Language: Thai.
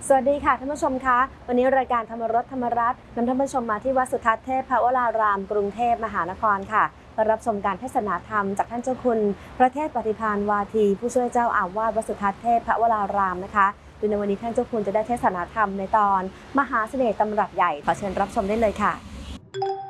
สวัสดีค่ะท่านผู้ชมคะวันนี้รายการธรรมรสธรรมรัตน์นำท่านผู้ชมมาที่วัดสุทัศน์เทพวรารามกรุงเทพมหานครค่ะมารับชมการเทศนาธรรมจากท่านเจ้าคุณพระเทพปฏิภาณวาทีผู้ช่วยเจ้าอาวาสวัดสุทัศน์เทพวรารามนะคะโดยในวันนี้ท่านเจ้าคุณจะได้เทศนาธรรมในตอนมหาเสน่ห์ตำรับใหญ่ขอเชิญรับชมได้เลยค่ะ